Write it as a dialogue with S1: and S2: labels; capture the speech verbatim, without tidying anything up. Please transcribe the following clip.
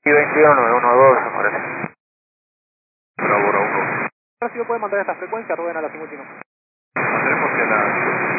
S1: Y veintiuno, nueve uno dos, me parece.
S2: Bravo, Bravo uno.
S3: Ahora sí lo puede mandar a esta frecuencia, rueden a la cincuenta y uno.
S2: Mandaremos que la